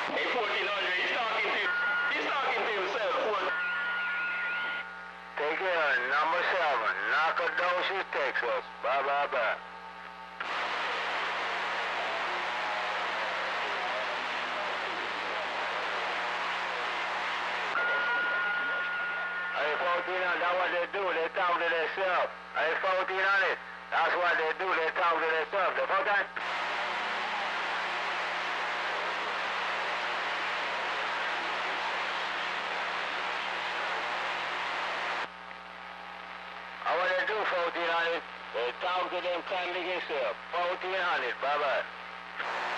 Hey, 1400, he's talking to himself. Take care, number 7, Nacogdoches, Texas. Bye, bye, bye. Hey, 1400, that's what they do. They talk to themselves. Hey, 1400, that's what they do. They talk to themselves. The 1400. What they do, 1400, they talk to them kindly yourself. 1400, bye-bye.